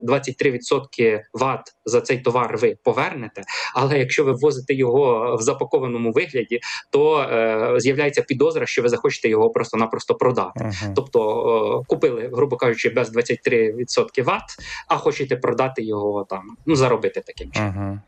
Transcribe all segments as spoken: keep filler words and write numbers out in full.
двадцять три відсотки ват за цей товар ви повернете, але якщо ви ввозите його в запакованому вигляді, то е, з'являється підозра, що ви захочете його просто-напросто продати. Ага. Тобто е, купили, грубо кажучи, без двадцять три відсотки ват, а хочете продати його там, ну, заробити таким чином. Ага.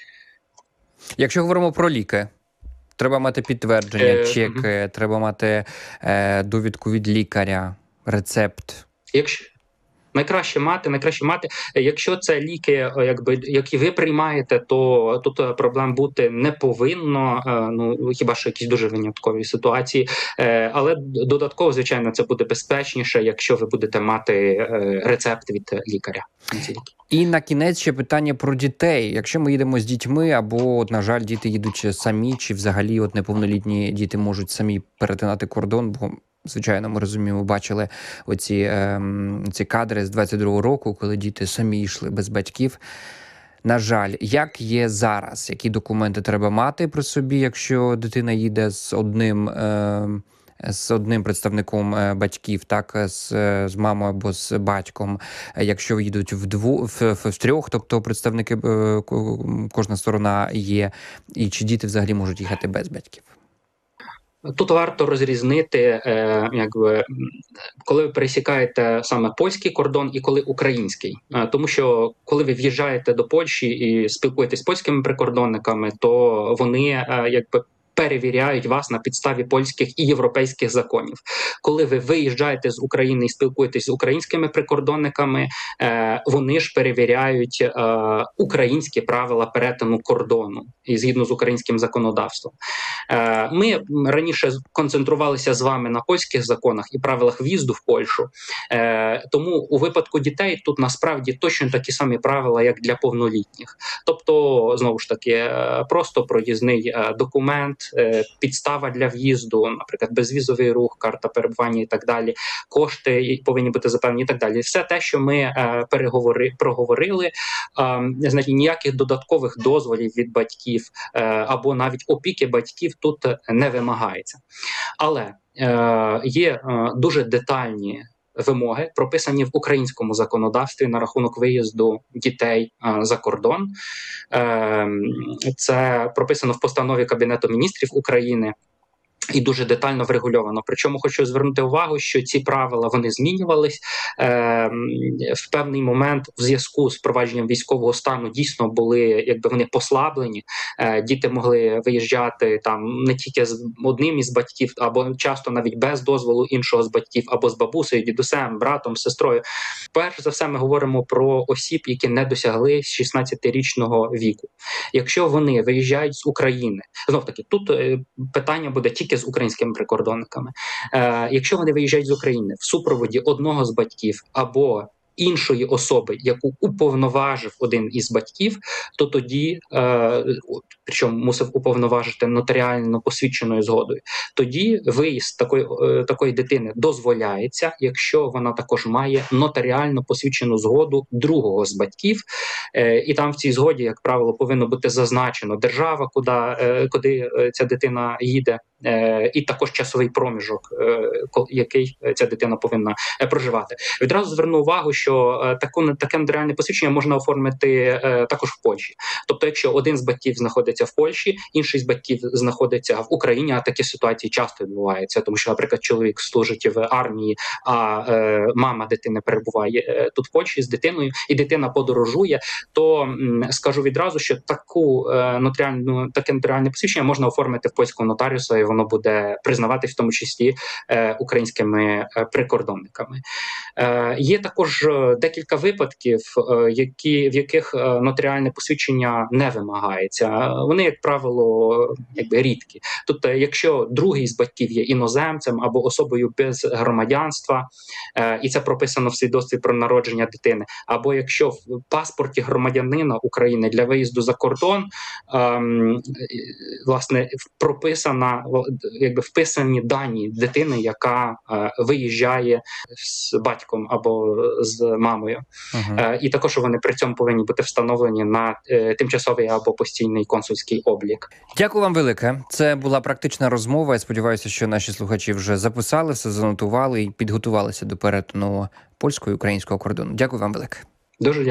Якщо говоримо про ліки, треба мати підтвердження, Е, чеки, угу. треба мати е, довідку від лікаря, рецепт. Якщо Найкраще мати, найкраще мати. Якщо це ліки, якби які ви приймаєте, то тут проблем бути не повинно. Ну хіба що якісь дуже виняткові ситуації, але додатково, звичайно, це буде безпечніше, якщо ви будете мати рецепт від лікаря. І на кінець ще питання про дітей. Якщо ми їдемо з дітьми, або, от, на жаль, діти їдуть самі, чи взагалі от неповнолітні діти можуть самі перетинати кордон, бо звичайно, ми розуміємо, бачили оці е, ці кадри з двадцять другого року, коли діти самі йшли без батьків. На жаль, як є зараз? Які документи треба мати при собі, якщо дитина їде з одним, е, з одним представником батьків, так, з, з мамою або з батьком? Якщо їдуть вдву, в, в, в трьох, тобто представники, е, кожна сторона є, і чи діти взагалі можуть їхати без батьків? Тут варто розрізнити, е, якби, коли ви пересікаєте саме польський кордон і коли український. Е, тому що коли ви в'їжджаєте до Польщі і спілкуєтесь з польськими прикордонниками, то вони е, якби перевіряють вас на підставі польських і європейських законів. Коли ви виїжджаєте з України і спілкуєтесь з українськими прикордонниками, е, вони ж перевіряють е, українські правила перетину кордону і згідно з українським законодавством. Е, ми раніше концентрувалися з вами на польських законах і правилах в'їзду в Польщу, е, тому у випадку дітей тут насправді точно такі самі правила, як для повнолітніх. Тобто, знову ж таки, е, просто проїзний е, документ, підстава для в'їзду, наприклад, безвізовий рух, карта перебування і так далі, кошти повинні бути запевнені і так далі. Все те, що ми е, переговори, проговорили, е, значить, ніяких додаткових дозволів від батьків е, або навіть опіки батьків тут не вимагається. Але е, є е, дуже детальні вимоги, прописані в українському законодавстві на рахунок виїзду дітей а, за кордон. Е, це прописано в постанові Кабінету міністрів України і дуже детально врегульовано. Причому хочу звернути увагу, що ці правила, вони змінювались. Е, в певний момент в зв'язку з впровадженням військового стану дійсно були, якби вони послаблені. Е, діти могли виїжджати там не тільки з одним із батьків, або часто навіть без дозволу іншого з батьків, або з бабусею, дідусем, братом, сестрою. Перш за все ми говоримо про осіб, які не досягли шістнадцятирічного віку. Якщо вони виїжджають з України, знов-таки, тут е, питання буде тільки з українськими прикордонниками. Е, якщо вони виїжджають з України в супроводі одного з батьків або іншої особи, яку уповноважив один із батьків, то тоді, е, причому мусив уповноважити нотаріально посвідченою згодою, тоді виїзд такої, е, такої дитини дозволяється, якщо вона також має нотаріально посвідчену згоду другого з батьків, е, і там в цій згоді, як правило, повинно бути зазначено держава, куди, е, куди ця дитина їде, е, і також часовий проміжок, е, який ця дитина повинна е, проживати. Відразу зверну увагу, що е, таку, таке нотаріальне посвідчення можна оформити е, також в Польщі. Тобто, якщо один з батьків знаходиться в Польщі, інший з батьків знаходиться в Україні, а такі ситуації часто відбуваються, тому що, наприклад, чоловік служить в армії, а е, мама дитини перебуває е, тут в Польщі з дитиною, і дитина подорожує, то м, скажу відразу, що таку е, нотаріальну, таке нотаріальне посвідчення можна оформити в польського нотаріуса, і воно буде признаватись в тому числі е, українськими е, прикордонниками. Е, є також декілька випадків, е, які, в яких е, нотаріальне посвідчення не вимагається. Вони, як правило, якби рідкі. Тобто, якщо другий з батьків є іноземцем або особою без громадянства, е, і це прописано в свідоцтві про народження дитини, або якщо в паспорті громадянина України для виїзду за кордон е, власне прописана, якби вписані дані дитини, яка е, виїжджає з батьком або з мамою. Uh-huh. Е, і також вони при цьому повинні бути встановлені на е, тимчасовий або постійний консульський облік. Дякую вам велике. Це була практична розмова. Я сподіваюся, що наші слухачі вже записали все, занотували і підготувалися до перетину польського і українського кордону. Дякую вам велике. Дуже дякую.